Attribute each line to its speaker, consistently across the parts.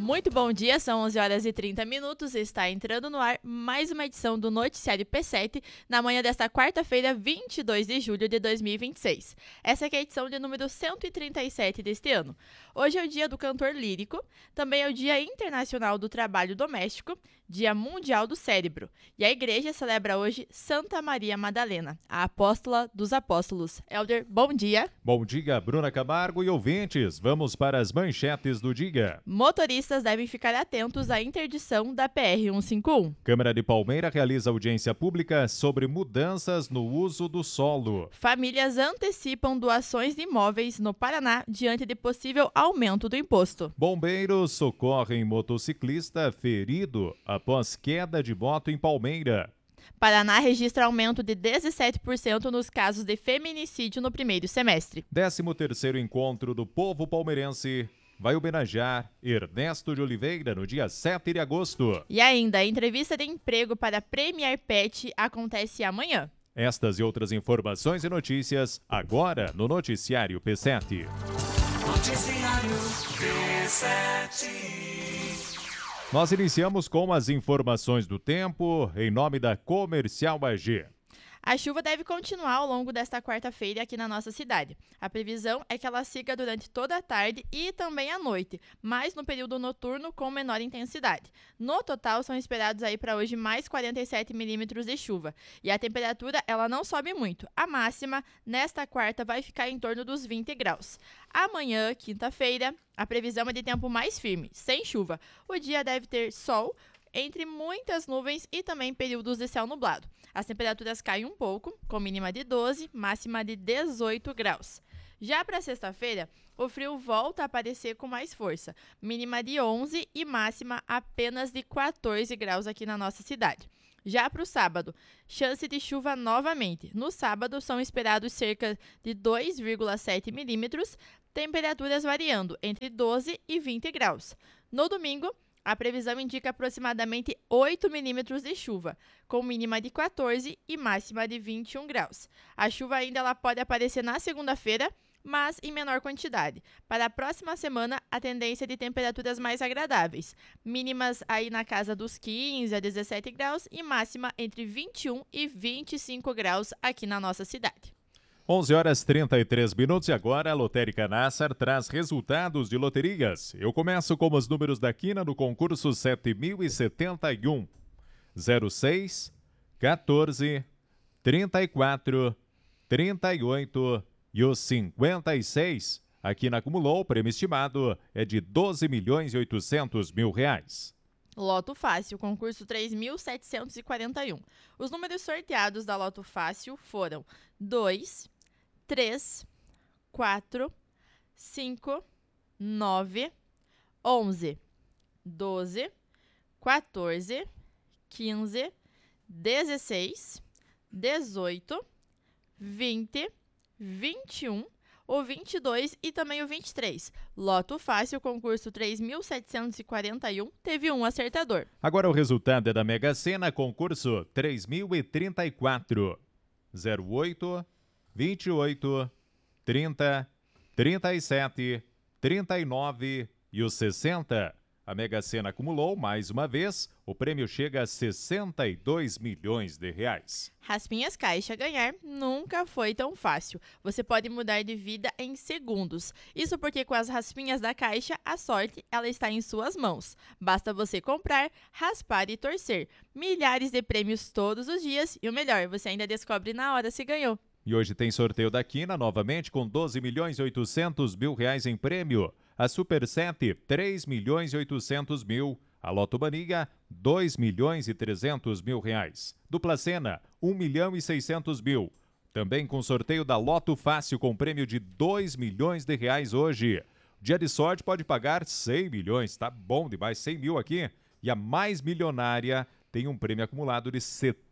Speaker 1: Muito bom dia, são 11 horas e 30 minutos, está entrando no ar mais uma edição do Noticiário P7 na manhã desta quarta-feira, 22 de julho de 2026. Essa aqui é a edição de número 137 deste ano. Hoje é o dia do cantor lírico, também é o Dia Internacional do Trabalho Doméstico, Dia Mundial do Cérebro. E a igreja celebra hoje Santa Maria Madalena, a apóstola dos apóstolos. Elder, bom dia.
Speaker 2: Bom dia, Bruna Camargo e ouvintes. Vamos para as manchetes do dia.
Speaker 1: Motoristas devem ficar atentos à interdição da PR-151.
Speaker 2: Câmara de Palmeira realiza audiência pública sobre mudanças no uso do solo.
Speaker 1: Famílias antecipam doações de imóveis no Paraná diante de possível aumento do imposto.
Speaker 2: Bombeiros socorrem motociclista ferido após queda de moto em Palmeira.
Speaker 1: Paraná registra aumento de 17% nos casos de feminicídio no primeiro semestre.
Speaker 2: 13º Encontro do Povo Palmeirense vai homenagear Ernesto de Oliveira no dia 7 de agosto.
Speaker 1: E ainda, a entrevista de emprego para Premier Pet acontece amanhã.
Speaker 2: Estas e outras informações e notícias agora no Noticiário P7.
Speaker 3: Noticiário P7.
Speaker 2: Nós iniciamos com as informações do tempo em nome da Comercial AG.
Speaker 1: A chuva deve continuar ao longo desta quarta-feira aqui na nossa cidade. A previsão é que ela siga durante toda a tarde e também à noite, mas no período noturno com menor intensidade. No total, são esperados aí para hoje mais 47 milímetros de chuva. E a temperatura, ela não sobe muito. A máxima, nesta quarta, vai ficar em torno dos 20 graus. Amanhã, quinta-feira, a previsão é de tempo mais firme, sem chuva. O dia deve ter sol, entre muitas nuvens e também períodos de céu nublado. As temperaturas caem um pouco, com mínima de 12, máxima de 18 graus. Já para sexta-feira, o frio volta a aparecer com mais força, mínima de 11 e máxima apenas de 14 graus aqui na nossa cidade. Já para o sábado, chance de chuva novamente. No sábado, são esperados cerca de 2,7 milímetros, temperaturas variando entre 12 e 20 graus. No domingo, a previsão indica aproximadamente 8 milímetros de chuva, com mínima de 14 e máxima de 21 graus. A chuva ainda ela pode aparecer na segunda-feira, mas em menor quantidade. Para a próxima semana, a tendência é de temperaturas mais agradáveis, mínimas aí na casa dos 15 a 17 graus e máxima entre 21 e 25 graus aqui na nossa cidade.
Speaker 2: 11 horas 33 minutos e agora a Lotérica Nassar traz resultados de loterias. Eu começo com os números da quina no concurso 7.071. 06, 14, 34, 38 e o 56. A quina acumulou, o prêmio estimado é de 12.800.000 reais.
Speaker 1: Loto Fácil, concurso 3.741. Os números sorteados da Loto Fácil foram 2, 3, 4, 5, 9, 11, 12, 14, 15, 16, 18, 20, 21, o 22 e também o 23. Loto Fácil, concurso 3.741, teve um acertador.
Speaker 2: Agora o resultado é da Mega Sena, concurso 3.034. 08, 28, 30, 37, 39 e o 60. A Mega Sena acumulou, mais uma vez, o prêmio chega a 62 milhões de reais.
Speaker 1: Raspinhas Caixa, ganhar nunca foi tão fácil. Você pode mudar de vida em segundos. Isso porque com as raspinhas da Caixa, a sorte ela está em suas mãos. Basta você comprar, raspar e torcer. Milhares de prêmios todos os dias e o melhor, você ainda descobre na hora se ganhou.
Speaker 2: E hoje tem sorteio da quina, novamente com 12.800.000 reais em prêmio. A Super 7, 3.800.000. A Loto Mania, 2.300.000 reais. Dupla Sena, 1.600.000. Também com sorteio da Loto Fácil com prêmio de 2 milhões de reais hoje. Dia de sorte pode pagar 100 milhões, tá bom demais, 100 mil aqui. E a mais milionária tem um prêmio acumulado de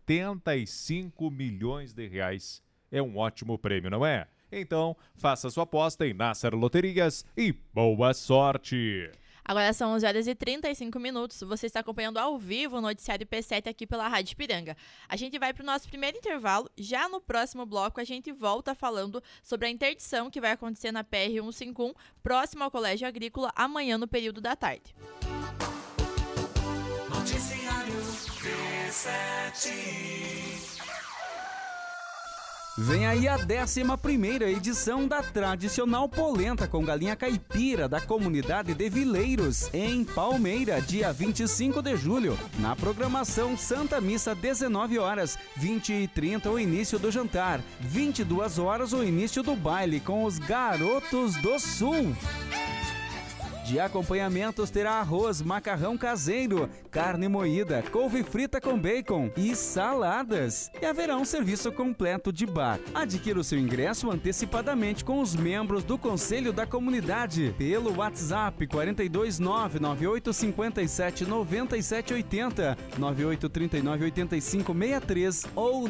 Speaker 2: 75 milhões de reais. É um ótimo prêmio, não é? Então, faça sua aposta em Nassar Loterias e boa sorte!
Speaker 1: Agora são 11 horas e 35 minutos. Você está acompanhando ao vivo o Noticiário P7 aqui pela Rádio Ipiranga. A gente vai para o nosso primeiro intervalo. Já no próximo bloco, a gente volta falando sobre a interdição que vai acontecer na PR-151, próximo ao Colégio Agrícola, amanhã no período da tarde.
Speaker 4: Vem aí a 11ª edição da tradicional polenta com galinha caipira da comunidade de Vileiros, em Palmeira, dia 25 de julho. Na programação, Santa Missa, 19 horas, 20h30 o início do jantar, 22 horas o início do baile com os Garotos do Sul. De acompanhamentos terá arroz, macarrão caseiro, carne moída, couve frita com bacon e saladas. E haverá um serviço completo de bar. Adquira o seu ingresso antecipadamente com os membros do Conselho da Comunidade pelo WhatsApp 42998579780, 98398563 ou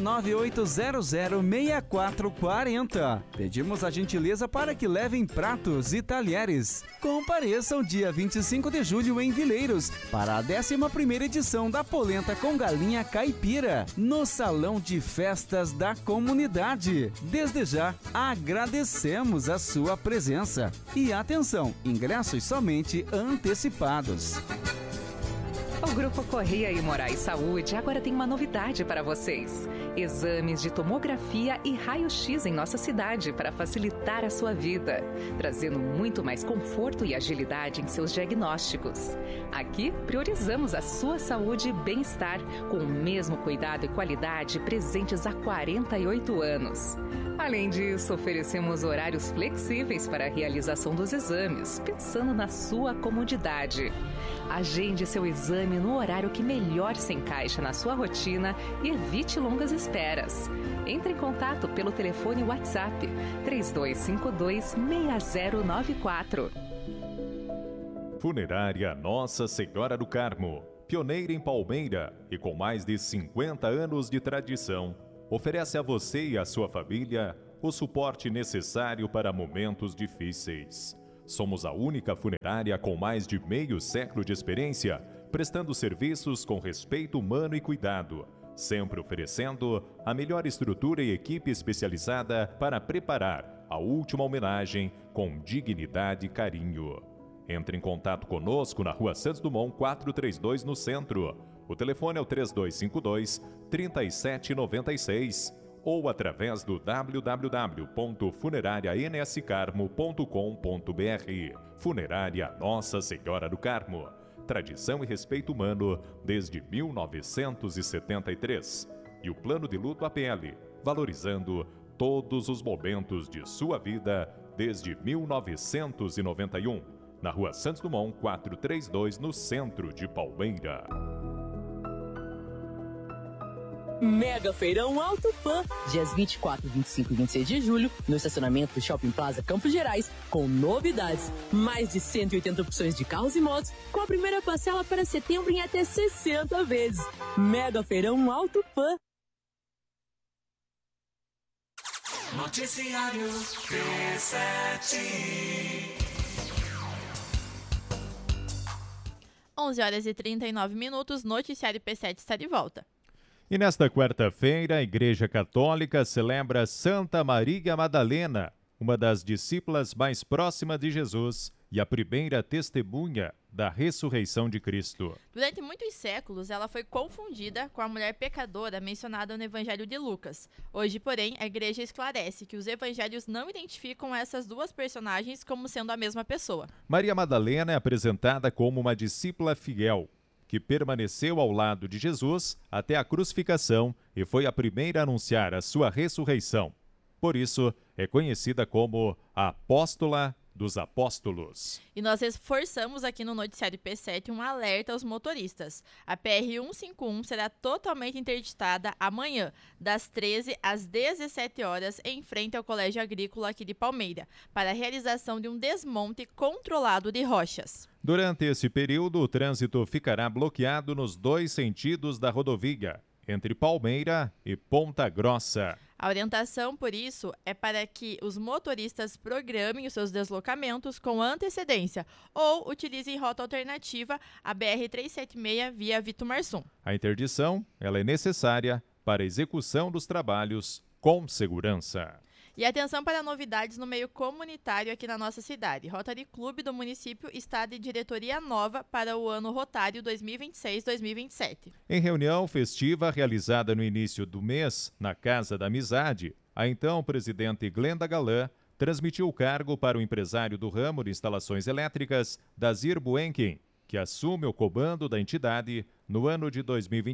Speaker 4: 98006440. Pedimos a gentileza para que levem pratos e talheres. Compareçam dia 25 de julho em Vileiros para a 11ª edição da polenta com galinha caipira no Salão de Festas da Comunidade. Desde já, agradecemos a sua presença. E atenção, ingressos somente antecipados.
Speaker 5: O Grupo Correia e Moraes Saúde agora tem uma novidade para vocês. Exames de tomografia e raio-x em nossa cidade para facilitar a sua vida, trazendo muito mais conforto e agilidade em seus diagnósticos. Aqui, priorizamos a sua saúde e bem-estar, com o mesmo cuidado e qualidade presentes há 48 anos. Além disso, oferecemos horários flexíveis para a realização dos exames, pensando na sua comodidade. Agende seu exame no horário que melhor se encaixa na sua rotina e evite longas esperas. Entre em contato pelo telefone WhatsApp 3252-6094.
Speaker 2: Funerária Nossa Senhora do Carmo, pioneira em Palmeira e com mais de 50 anos de tradição, oferece a você e a sua família o suporte necessário para momentos difíceis. Somos a única funerária com mais de meio século de experiência, prestando serviços com respeito humano e cuidado, sempre oferecendo a melhor estrutura e equipe especializada para preparar a última homenagem com dignidade e carinho. Entre em contato conosco na Rua Santos Dumont 432, no centro. O telefone é o 3252-3796 ou através do www.funerarianscarmo.com.br. Funerária Nossa Senhora do Carmo. Tradição e respeito humano desde 1973. E o plano de luto APL, valorizando todos os momentos de sua vida desde 1991. Na Rua Santos Dumont 432, no centro de Palmeira.
Speaker 6: Mega Feirão Auto Pan, dias 24, 25 e 26 de julho, no estacionamento do Shopping Plaza Campos Gerais, com novidades. Mais de 180 opções de carros e motos, com a primeira parcela para setembro em até 60 vezes. Mega Feirão Auto Pan.
Speaker 3: Noticiário P7.
Speaker 1: 11h39, Noticiário P7 está de volta.
Speaker 2: E nesta quarta-feira, a Igreja Católica celebra Santa Maria Madalena, uma das discípulas mais próximas de Jesus e a primeira testemunha da ressurreição de Cristo.
Speaker 1: Durante muitos séculos, ela foi confundida com a mulher pecadora mencionada no Evangelho de Lucas. Hoje, porém, a Igreja esclarece que os evangelhos não identificam essas duas personagens como sendo a mesma pessoa.
Speaker 2: Maria Madalena é apresentada como uma discípula fiel, que permaneceu ao lado de Jesus até a crucificação e foi a primeira a anunciar a sua ressurreição. Por isso, é conhecida como a Apóstola dos Apóstolos.
Speaker 1: E nós reforçamos aqui no Noticiário P7 um alerta aos motoristas. A PR-151 será totalmente interditada amanhã, das 13 às 17 horas, em frente ao Colégio Agrícola aqui de Palmeira, para a realização de um desmonte controlado de rochas.
Speaker 2: Durante esse período, o trânsito ficará bloqueado nos dois sentidos da rodovia, entre Palmeira e Ponta Grossa.
Speaker 1: A orientação, por isso, é para que os motoristas programem os seus deslocamentos com antecedência ou utilizem rota alternativa a BR-376 via Vito Marsum.
Speaker 2: A interdição ela é necessária para a execução dos trabalhos com segurança.
Speaker 1: E atenção para novidades no meio comunitário aqui na nossa cidade. Rotary Clube do município está de diretoria nova para o ano rotário 2026-2027.
Speaker 2: Em reunião festiva realizada no início do mês, na Casa da Amizade, a então presidente Glenda Galan transmitiu o cargo para o empresário do ramo de instalações elétricas, Dazir Buenken, que assume o comando da entidade no ano de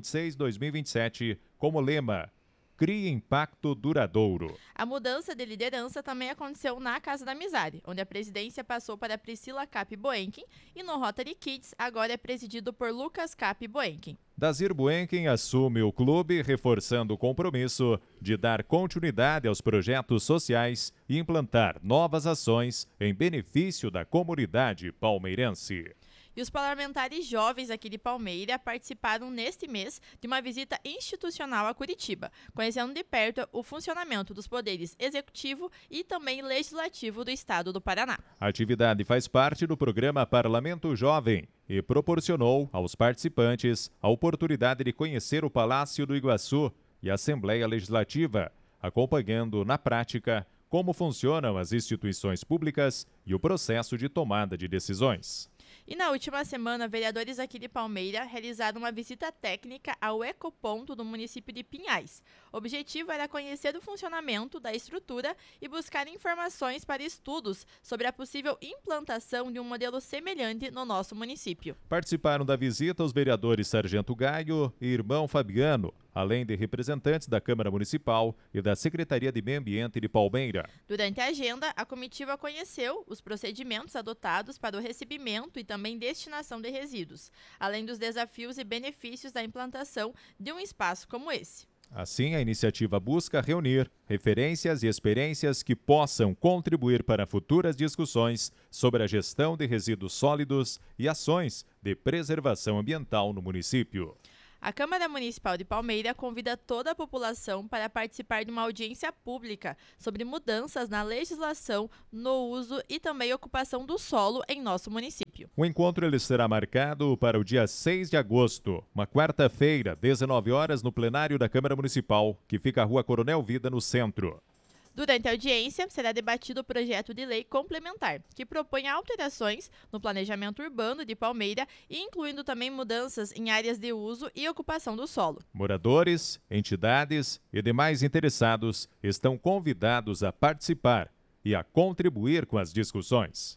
Speaker 2: 2026-2027, como lema: Crie impacto duradouro.
Speaker 1: A mudança de liderança também aconteceu na Casa da Amizade, onde a presidência passou para Priscila Cap Boenken e no Rotary Kids agora é presidido por Lucas Cap Boenken.
Speaker 2: Dazir Buenken assume o clube, reforçando o compromisso de dar continuidade aos projetos sociais e implantar novas ações em benefício da comunidade palmeirense.
Speaker 1: E os parlamentares jovens aqui de Palmeira participaram neste mês de uma visita institucional a Curitiba, conhecendo de perto o funcionamento dos poderes executivo e também legislativo do estado do Paraná.
Speaker 2: A atividade faz parte do programa Parlamento Jovem e proporcionou aos participantes a oportunidade de conhecer o Palácio do Iguaçu e a Assembleia Legislativa, acompanhando na prática como funcionam as instituições públicas e o processo de tomada de decisões.
Speaker 1: E na última semana, vereadores aqui de Palmeira realizaram uma visita técnica ao Ecoponto do município de Pinhais. O objetivo era conhecer o funcionamento da estrutura e buscar informações para estudos sobre a possível implantação de um modelo semelhante no nosso município.
Speaker 2: Participaram da visita os vereadores Sargento Gaio e Irmão Fabiano, além de representantes da Câmara Municipal e da Secretaria de Meio Ambiente de Palmeira.
Speaker 1: Durante a agenda, a comitiva conheceu os procedimentos adotados para o recebimento e também destinação de resíduos, além dos desafios e benefícios da implantação de um espaço como esse.
Speaker 2: Assim, a iniciativa busca reunir referências e experiências que possam contribuir para futuras discussões sobre a gestão de resíduos sólidos e ações de preservação ambiental no município.
Speaker 1: A Câmara Municipal de Palmeira convida toda a população para participar de uma audiência pública sobre mudanças na legislação, no uso e também ocupação do solo em nosso município.
Speaker 2: O encontro ele será marcado para o dia 6 de agosto, uma quarta-feira, 19 horas, no plenário da Câmara Municipal, que fica à Rua Coronel Vida, no centro.
Speaker 1: Durante a audiência, será debatido o projeto de lei complementar, que propõe alterações no planejamento urbano de Palmeira e incluindo também mudanças em áreas de uso e ocupação do solo.
Speaker 2: Moradores, entidades e demais interessados estão convidados a participar e a contribuir com as discussões.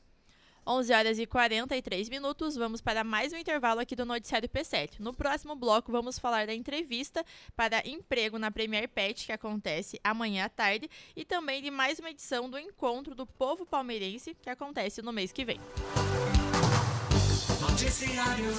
Speaker 1: 11 horas e 43 minutos, vamos para mais um intervalo aqui do Noticiário P7. No próximo bloco, vamos falar da entrevista para emprego na Premier Pet, que acontece amanhã à tarde, e também de mais uma edição do Encontro do Povo Palmeirense, que acontece no mês que vem.
Speaker 3: Noticiário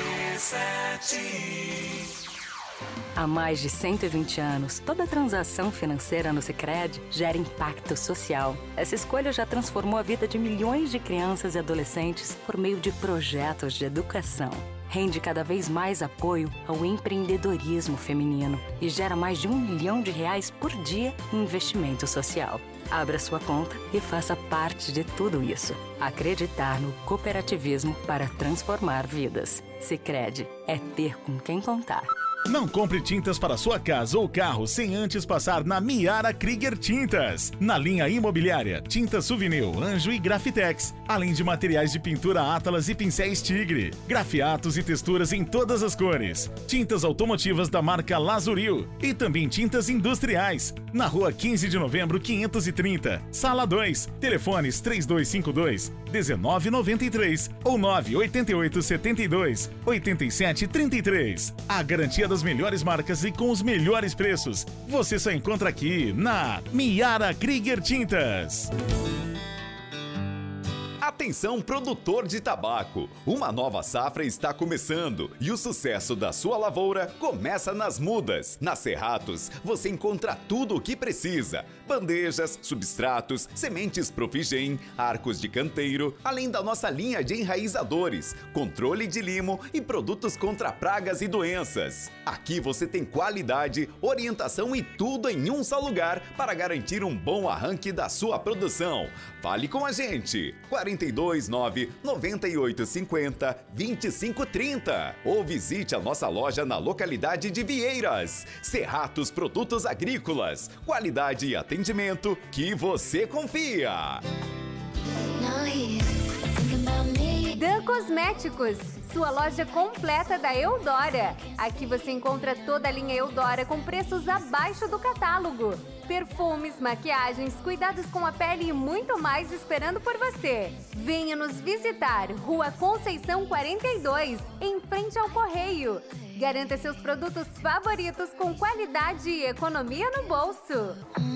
Speaker 3: P7.
Speaker 7: Há mais de 120 anos, toda transação financeira no Sicredi gera impacto social. Essa escolha já transformou a vida de milhões de crianças e adolescentes por meio de projetos de educação. Rende cada vez mais apoio ao empreendedorismo feminino e gera mais de R$1 milhão por dia em investimento social. Abra sua conta e faça parte de tudo isso. Acreditar no cooperativismo para transformar vidas. Sicredi é ter com quem contar.
Speaker 8: Não compre tintas para sua casa ou carro sem antes passar na Miara Krieger Tintas. Na linha imobiliária, tintas Souvenir, Anjo e Grafitex, além de materiais de pintura Atlas e pincéis Tigre, grafiatos e texturas em todas as cores, tintas automotivas da marca Lazuril e também tintas industriais. Na rua 15 de novembro 530, sala 2, telefones 3252-1993 ou 98872-8733. A garantia das melhores marcas e com os melhores preços. Você só encontra aqui na Miara Krieger Tintas.
Speaker 9: Atenção, produtor de tabaco! Uma nova safra está começando e o sucesso da sua lavoura começa nas mudas. Na Cerratos, você encontra tudo o que precisa: bandejas, substratos, sementes Profigen, arcos de canteiro, além da nossa linha de enraizadores, controle de limo e produtos contra pragas e doenças. Aqui você tem qualidade, orientação e tudo em um só lugar para garantir um bom arranque da sua produção. Fale com a gente! 42 729 9850 2530 ou visite a nossa loja na localidade de Vieiras. Cerratos Produtos Agrícolas, qualidade e atendimento que você confia.
Speaker 10: Dan Cosméticos, sua loja completa da Eudora. Aqui você encontra toda a linha Eudora com preços abaixo do catálogo. Perfumes, maquiagens, cuidados com a pele e muito mais esperando por você. Venha nos visitar, Rua Conceição 42, em frente ao Correio. Garanta seus produtos favoritos com qualidade e economia no bolso.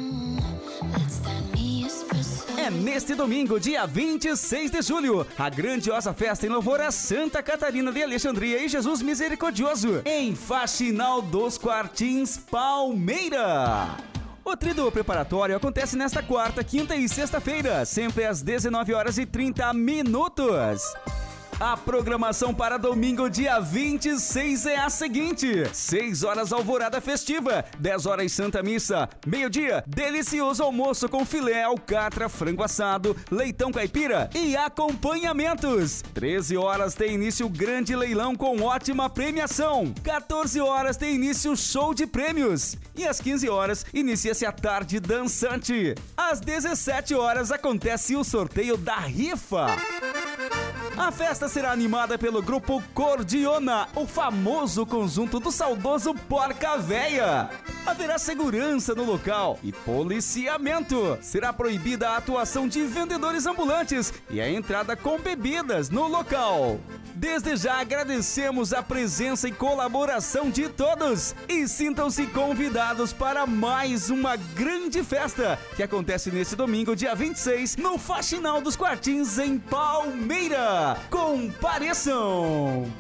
Speaker 4: É neste domingo, dia 26 de julho, a grandiosa festa em louvor a Santa Catarina de Alexandria e Jesus Misericordioso, em Faxinal dos Quartins, Palmeira. O tríduo preparatório acontece nesta quarta, quinta e sexta-feira, sempre às 19h30. A programação para domingo, dia 26 é a seguinte: 6 horas alvorada festiva, 10 horas Santa Missa, meio-dia, delicioso almoço com filé, alcatra, frango assado, leitão caipira e acompanhamentos. 13 horas tem início o grande leilão com ótima premiação. 14 horas tem início o show de prêmios. E às 15 horas inicia-se a tarde dançante. Às 17 horas acontece o sorteio da rifa. A festa será animada pelo grupo Cordiona, o famoso conjunto do saudoso Porca Véia. Haverá segurança no local e policiamento. Será proibida a atuação de vendedores ambulantes e a entrada com bebidas no local. Desde já agradecemos a presença e colaboração de todos e sintam-se convidados para mais uma grande festa que acontece nesse domingo, dia 26, no Faxinal dos Quartins, em Palmeira. Compareçam!